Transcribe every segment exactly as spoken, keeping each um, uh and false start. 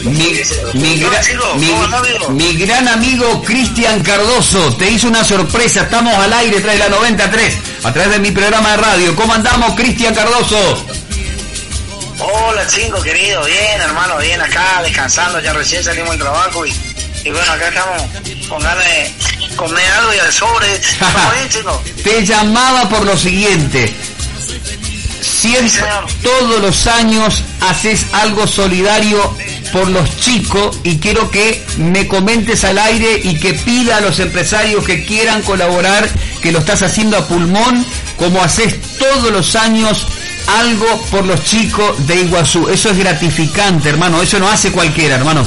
Mi, mi, gra, mi, mi gran amigo Cristian Cardoso te hizo una sorpresa. Estamos al aire tras la noventa y tres a través de mi programa de radio. ¿Cómo andamos, Cristian Cardoso? Hola, chico querido, bien hermano, bien acá descansando, ya recién salimos del trabajo y, y bueno, acá estamos con ganas de comer algo y al sobre. ¿Cómo bien, chico? Te llamaba por lo siguiente. Siempre, sí, todos los años haces algo solidario por los chicos y quiero que me comentes al aire y que pida a los empresarios que quieran colaborar, que lo estás haciendo a pulmón, como haces todos los años algo por los chicos de Iguazú. Eso es gratificante, hermano, eso no hace cualquiera, hermano.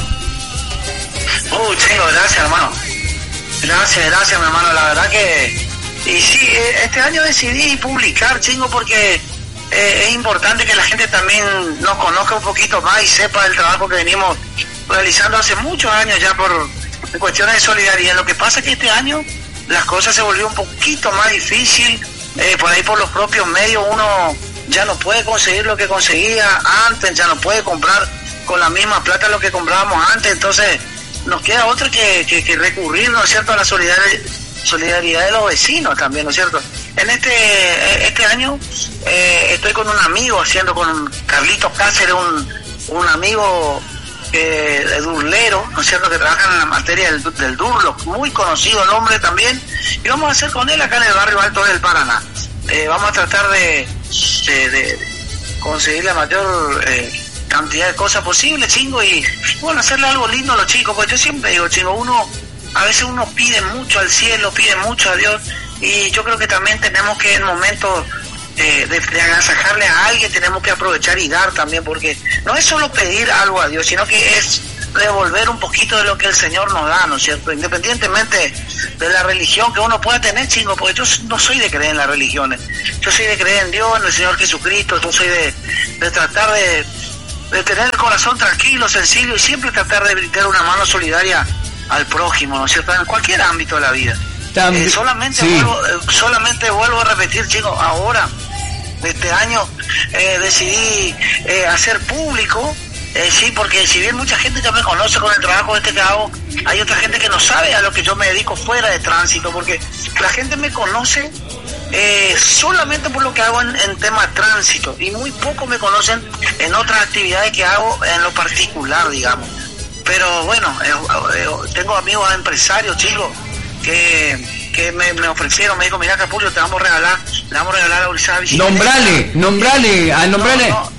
Uh, chico, gracias, hermano. Gracias, gracias, mi hermano, la verdad que... Y sí, este año decidí publicar, chingo, porque... Eh, es importante que la gente también nos conozca un poquito más y sepa el trabajo que venimos realizando hace muchos años ya por cuestiones de solidaridad. Lo que pasa es que este año las cosas se volvió un poquito más difícil, eh, por ahí por los propios medios uno ya no puede conseguir lo que conseguía antes, ya no puede comprar con la misma plata lo que comprábamos antes, entonces nos queda otra que, que, que recurrir, ¿no es cierto?, a la solidaridad, solidaridad de los vecinos también, ¿no es cierto? En este este año eh, estoy con un amigo haciendo con Carlitos Cáceres, un, un amigo eh, de durlero, ¿no es cierto?, que trabaja en la materia del, del durlo, muy conocido el hombre también, y vamos a hacer con él acá en el barrio Alto del Paraná. Eh, vamos a tratar de, de, de conseguir la mayor eh, cantidad de cosas posible, chingo, y bueno, hacerle algo lindo a los chicos, porque yo siempre digo, chingo, uno, a veces uno pide mucho al cielo, pide mucho a Dios, y yo creo que también tenemos que en momentos eh, de, de agasajarle a alguien tenemos que aprovechar y dar también, porque no es solo pedir algo a Dios, sino que es devolver un poquito de lo que el Señor nos da, ¿no es cierto? Independientemente de la religión que uno pueda tener, chingo, porque yo no soy de creer en las religiones, yo soy de creer en Dios, en el Señor Jesucristo, yo soy de, de tratar de, de tener el corazón tranquilo, sencillo y siempre tratar de brindar una mano solidaria al prójimo, ¿no es cierto? En cualquier ámbito de la vida. Eh, solamente, sí. vuelvo, eh, solamente vuelvo a repetir, chicos, ahora, este año, eh, decidí eh, hacer público, eh, sí, porque si bien mucha gente ya me conoce con el trabajo este que hago, hay otra gente que no sabe a lo que yo me dedico fuera de tránsito, porque la gente me conoce eh, solamente por lo que hago en, en tema tránsito, y muy poco me conocen en otras actividades que hago en lo particular, digamos. Pero bueno, eh, eh, tengo amigos empresarios, chicos, que, que me, me ofrecieron, me dijo, mira, Capullo, te vamos a regalar, le vamos a regalar a Urizaba bicicleta. Nombrale, nombrale, al nombrale. No,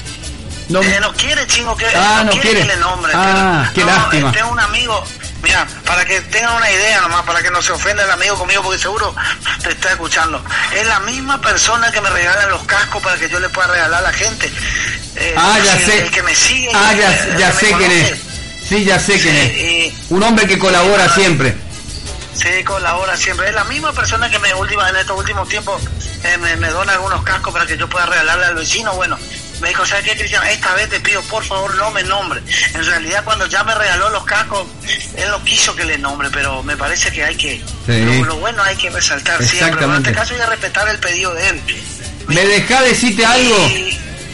no, eh, no quiere, chingo, que ah, no, no quiere, quiere que le nombre. Ah, qué no, lástima. Eh, tengo un amigo, mira, para que tengan una idea nomás, para que no se ofenda el amigo conmigo, porque seguro te está escuchando. Es la misma persona que me regala los cascos para que yo le pueda regalar a la gente. Eh, ah, ya el, sé. El que me sigue. Ah, ya, el, ya el sé quién es. Sí, ya sé quién es. Y, un hombre que colabora y, siempre. Sí, colabora siempre. Es la misma persona que me última, en estos últimos tiempos eh, me, me dona algunos cascos para que yo pueda regalarle al vecino. Bueno, me dijo, ¿sabes qué, Cristian? Esta vez te pido, por favor, no me nombre. En realidad, cuando ya me regaló los cascos, él no quiso que le nombre, pero me parece que hay que... Sí. Lo, lo bueno hay que resaltar siempre. Pero en este caso voy a respetar el pedido de él. ¿Me dejá decirte algo? Y...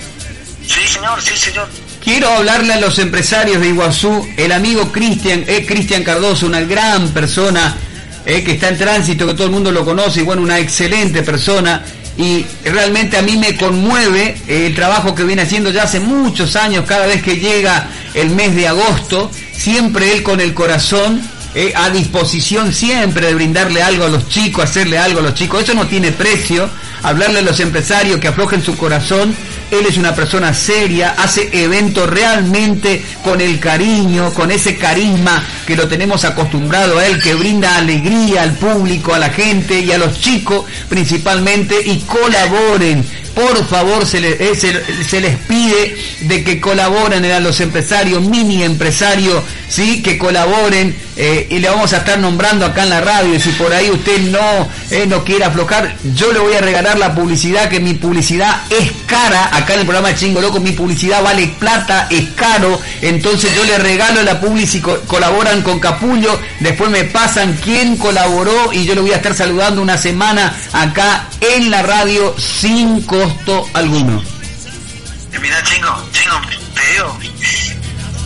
Sí, señor, sí, señor. Quiero hablarle a los empresarios de Iguazú. El amigo Cristian, eh, Cristian Cardoso, una gran persona eh, que está en tránsito, que todo el mundo lo conoce, y bueno, una excelente persona. Y realmente a mí me conmueve eh, el trabajo que viene haciendo ya hace muchos años. Cada vez que llega el mes de agosto, siempre él con el corazón eh, a disposición siempre de brindarle algo a los chicos, hacerle algo a los chicos. Eso no tiene precio. Hablarle a los empresarios que aflojen su corazón. Él es una persona seria, hace eventos realmente con el cariño, con ese carisma que lo tenemos acostumbrado a él, que brinda alegría al público, a la gente y a los chicos principalmente, y colaboren. Por favor, se, le, se, se les pide de que colaboren a los empresarios, mini empresarios, ¿sí? Que colaboren, eh, y le vamos a estar nombrando acá en la radio. Y si por ahí usted no, eh, no quiere aflojar, yo le voy a regalar la publicidad, que mi publicidad es cara. Acá en el programa de Chingo Loco, mi publicidad vale plata, es caro. Entonces yo le regalo la publicidad, colaboran con Capullo, después me pasan quién colaboró y yo le voy a estar saludando una semana acá en la radio sin costo alguno. Mira, Chingo, Chingo, te digo,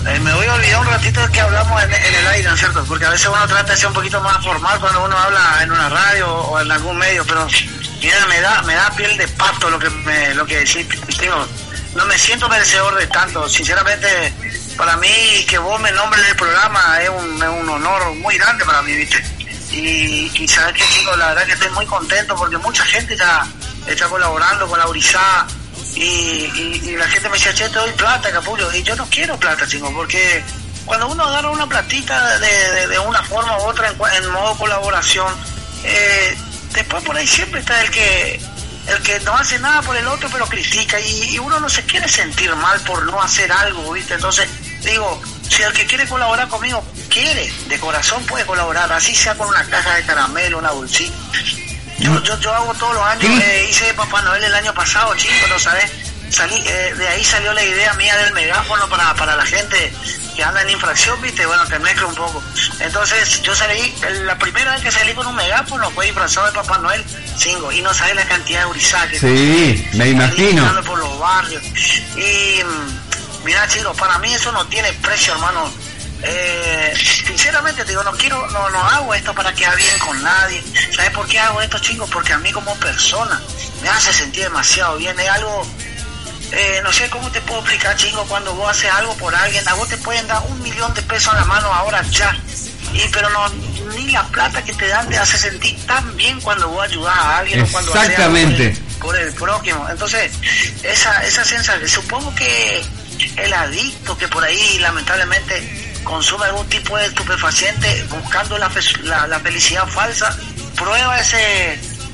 Eh, me voy a olvidar un ratito de que hablamos en, en el aire, ¿no es cierto? Porque a veces uno trata de ser un poquito más formal cuando uno habla en una radio o en algún medio, pero mira, me da me da piel de pato lo que me, lo que decís, digo, no me siento merecedor de tanto, sinceramente, para mí que vos me nombres en el programa es un, es un honor muy grande para mí, ¿viste? Y, y sabes que, chicos, la verdad que estoy muy contento porque mucha gente ya está colaborando con la Orizá. Y, y, y la gente me decía, che, te doy plata, capullo, y yo no quiero plata, chicos, porque cuando uno agarra una platita de, de, de una forma u otra en, en modo colaboración, eh, después por ahí siempre está el que el que no hace nada por el otro pero critica, y, y uno no se quiere sentir mal por no hacer algo, ¿viste? Entonces digo, si el que quiere colaborar conmigo quiere, de corazón puede colaborar, así sea con una caja de caramelo, una bolsita. Yo, yo, yo hago todos los años, eh, hice de Papá Noel el año pasado, chico, ¿no sabes? Salí, eh, de ahí salió la idea mía del megáfono para, para la gente que anda en infracción, ¿viste? Bueno, te mezclo un poco. Entonces, yo salí, la primera vez que salí con un megáfono fue disfrazado de Papá Noel, cinco, y no sabes la cantidad de Orizá que sí, me imagino. Por los barrios. Y, mira, chicos, para mí eso no tiene precio, hermano. Eh, sinceramente te digo, no quiero, no, no hago esto para quedar bien con nadie. ¿Sabes por qué hago esto, chicos? Porque a mí como persona me hace sentir demasiado bien. Es algo, eh, no sé cómo te puedo explicar, chicos, cuando vos haces algo por alguien, a vos te pueden dar un millón de pesos en la mano ahora ya, y pero no, ni la plata que te dan te hace sentir tan bien cuando vos ayudás a alguien. Exactamente. O cuando por el, por el prójimo. Entonces, esa, esa sensación, supongo que el adicto que por ahí lamentablemente consume algún tipo de estupefaciente buscando la, la, la felicidad falsa, prueba ese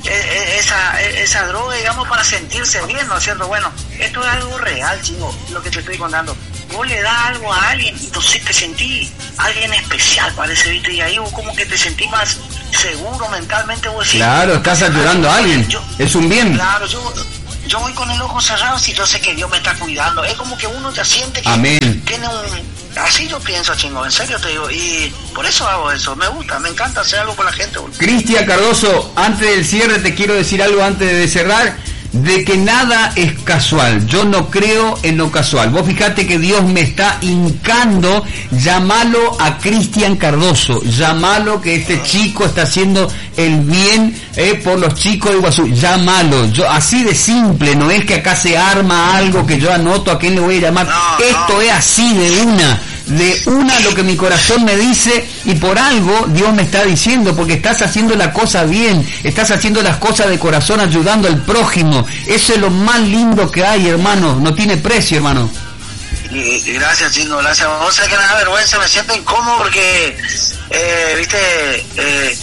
esa esa droga, digamos, para sentirse bien, ¿no es cierto? Bueno, esto es algo real, chico, lo que te estoy contando. Vos le das algo a alguien, entonces te sentís alguien especial, parece, ¿viste? Y ahí vos como que te sentís más seguro mentalmente. Vos decís, claro, estás ayudando a alguien, yo, es un bien. Claro, yo... Yo voy con el ojo cerrado si yo sé que Dios me está cuidando. Es como que uno ya siente que Amén. Tiene un... Así yo pienso, chingo, en serio te digo. Y por eso hago eso. Me gusta, me encanta hacer algo por la gente. Cristian Cardoso, antes del cierre te quiero decir algo antes de cerrar. De que nada es casual. Yo no creo en lo casual. Vos fijate que Dios me está hincando. Llamalo a Cristian Cardoso. Llamalo, que este chico está haciendo el bien eh, por los chicos de Iguazú. Llamalo. Yo, así de simple. No es que acá se arma algo que yo anoto a quién le voy a llamar. No, Esto no. es así de una. De una lo que mi corazón me dice, y por algo Dios me está diciendo, porque estás haciendo la cosa bien, estás haciendo las cosas de corazón, ayudando al prójimo. Eso es lo más lindo que hay, hermano, no tiene precio, hermano. Y, y gracias, chico, gracias. Vos sabés que me da vergüenza, me siento incómodo porque, eh, viste, eh,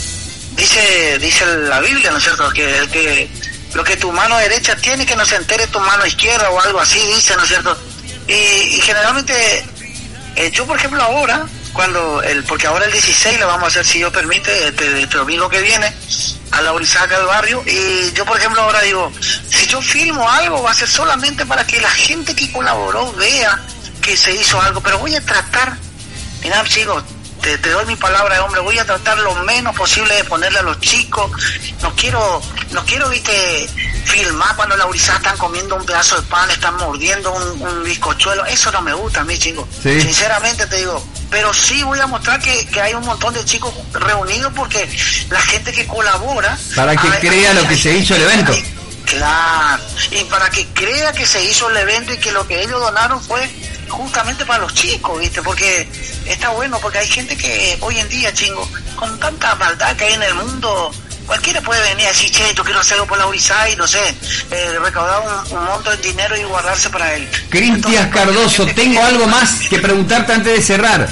dice dice la Biblia, ¿no es cierto? Que el que lo que tu mano derecha tiene, que no se entere tu mano izquierda o algo así, dice, ¿no es cierto? Y, y generalmente... Eh, yo, por ejemplo, ahora, cuando el porque ahora el dieciséis lo vamos a hacer, si Dios permite, este, este domingo que viene, a la Orizá del barrio, y yo, por ejemplo, ahora digo, si yo filmo algo, va a ser solamente para que la gente que colaboró vea que se hizo algo, pero voy a tratar, mirá, chicos, te, te doy mi palabra de hombre, voy a tratar lo menos posible de ponerle a los chicos, no quiero, no quiero, viste, filmar cuando la Orizá están comiendo un pedazo de pan, están mordiendo un, un bizcochuelo, eso no me gusta a mí, chicos, sí. Sinceramente te digo, pero sí voy a mostrar que, que hay un montón de chicos reunidos porque la gente que colabora... Para que ver, crea hay, lo que hay, se hizo el evento. Hay, claro, y para que crea que se hizo el evento y que lo que ellos donaron fue justamente para los chicos, ¿viste? Porque está bueno, porque hay gente que hoy en día, chingo, con tanta maldad que hay en el mundo, cualquiera puede venir a decir, che, yo quiero hacer algo por la Orizá y no sé, eh, recaudar un, un monto de dinero y guardarse para él. Cristian Cardoso, tengo que... algo más que preguntarte antes de cerrar.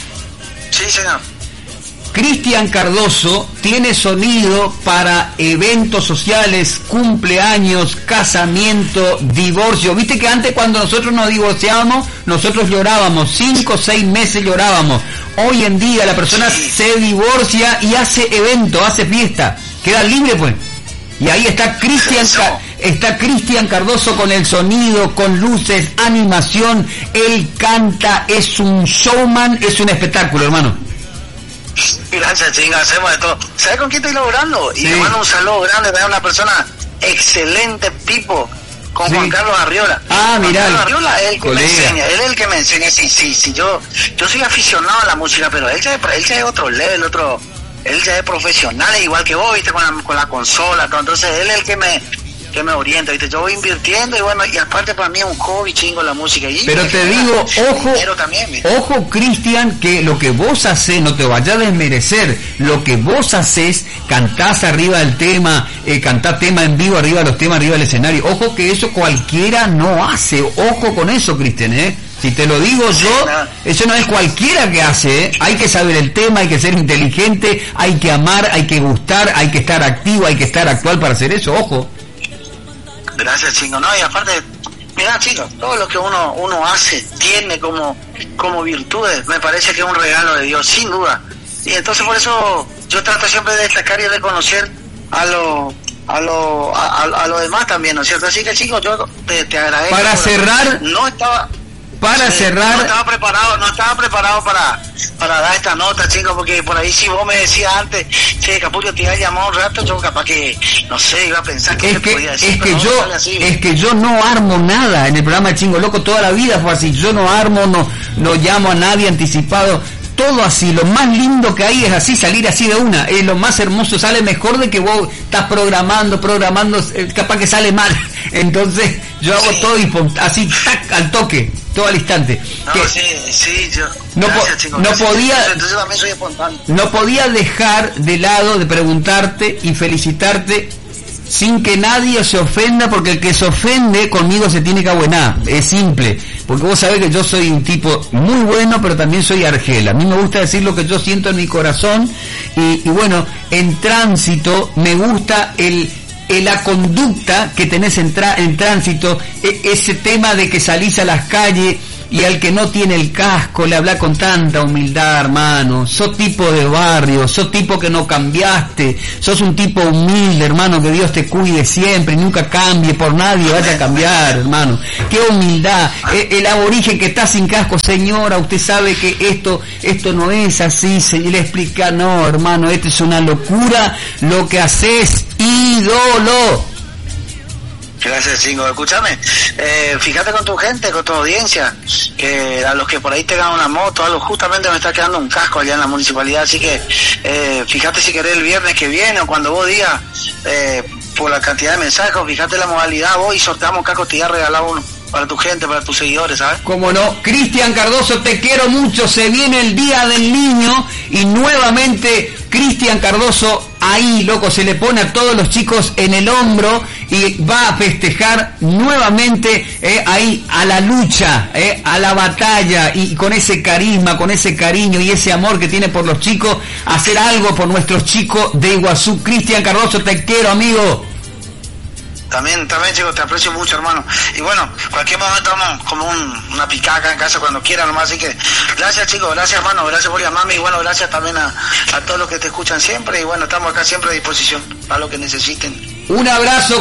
Sí, señor. Cristian Cardoso tiene sonido para eventos sociales, cumpleaños, casamiento, divorcio. Viste que antes cuando nosotros nos divorciábamos, nosotros llorábamos, cinco o seis meses llorábamos. Hoy en día la persona se divorcia y hace evento, hace fiesta, queda libre pues. Y ahí está Cristian Car- está Cristian Cardoso con el sonido, con luces, animación, él canta, es un showman, es un espectáculo, hermano. Gracias, chinga, hacemos de todo. ¿Sabes con quién estoy logrando? Y sí. Le mando un saludo grande, es una persona excelente, tipo, con sí. Juan Carlos Arriola. Ah, mirá. Juan Carlos Arriola es el que colega. me enseña, él es el que me enseña, sí, sí, sí, yo, yo soy aficionado a la música, pero él ya es, él ya es otro level, otro, él ya es profesional, igual que vos, viste, con la, con la consola, todo. Entonces él es el que me, que me orienta, viste, yo voy invirtiendo y bueno, y aparte para mí es un hobby chingo la música. Y pero te digo, ojo, también, ojo Cristian, que lo que vos haces, no te vayas a desmerecer, lo que vos haces, cantás arriba del tema, eh, cantás tema en vivo arriba de los temas, arriba del escenario, ojo que eso cualquiera no hace, ojo con eso, Cristian, eh. Si te lo digo yo, eso no es cualquiera que hace, ¿eh? Hay que saber el tema, hay que ser inteligente, hay que amar, hay que gustar, hay que estar activo, hay que estar actual para hacer eso, ojo. Gracias, chingo, no, y aparte, mira, chicos, todo lo que uno uno hace, tiene como, como virtudes, me parece que es un regalo de Dios, sin duda. Y entonces por eso yo trato siempre de destacar y de reconocer a los a lo, a, a, a lo demás también, ¿no es cierto? Así que, chicos, yo te, te agradezco. Para cerrar, no estaba... Para Sí, cerrar, no estaba preparado, no estaba preparado para para dar esta nota, chicos, porque por ahí si vos me decías antes, che, Capullo, te iba a llamar un rato, yo capaz que, no sé, iba a pensar que es te que, podía decir, es que no, yo, no así, es que yo no armo nada en el programa de Chingo Loco, toda la vida fue así, yo no armo, no, no llamo a nadie anticipado, todo así, lo más lindo que hay es así, salir así de una, es lo más hermoso, sale mejor de que vos estás programando, programando, eh, capaz que sale mal, entonces yo hago sí. todo y así, tac, al toque, todo al instante. No, que sí, sí, yo, no, gracias, po chicos, no gracias, podía, entonces, entonces yo también soy espontáneo. No podía dejar de lado de preguntarte y felicitarte sin que nadie se ofenda, porque el que se ofende conmigo se tiene que abuenar, es simple, porque vos sabés que yo soy un tipo muy bueno, pero también soy argel, a mí me gusta decir lo que yo siento en mi corazón, y, y bueno, en tránsito me gusta el, el la conducta que tenés en, en tránsito, e, ese tema de que salís a las calles y al que no tiene el casco le habla con tanta humildad, hermano. Sos tipo de barrio, sos tipo que no cambiaste, sos un tipo humilde, hermano, que Dios te cuide siempre y nunca cambie por nadie, vaya a cambiar, hermano. Qué humildad. El, el aborigen que está sin casco, señora, usted sabe que esto esto no es así, se le explica, no, hermano, esto es una locura lo que haces, ídolo. Gracias, Chingo. Escúchame, eh, fíjate con tu gente, con tu audiencia, que a los que por ahí tengan una moto, algo, justamente me está quedando un casco allá en la municipalidad, así que eh, fíjate si querés el viernes que viene o cuando vos digas, eh, por la cantidad de mensajes, fíjate la modalidad, vos y sorteamos casco, te ya regalado uno para tu gente, para tus seguidores, ¿sabes? Cómo no. Cristian Cardoso, te quiero mucho, se viene el Día del Niño y nuevamente Cristian Cardoso ahí, loco, se le pone a todos los chicos en el hombro y va a festejar nuevamente eh, ahí a la lucha, eh, a la batalla, y con ese carisma, con ese cariño y ese amor que tiene por los chicos, hacer algo por nuestros chicos de Iguazú. Cristian Cardoso, te quiero, amigo. También, también, chicos, te aprecio mucho, hermano. Y bueno, cualquier momento vamos como un, una picaca en casa cuando quieran nomás. Así que gracias, chicos, gracias, hermano, gracias por llamarme. Y bueno, gracias también a, a todos los que te escuchan siempre. Y bueno, estamos acá siempre a disposición para lo que necesiten. Un abrazo.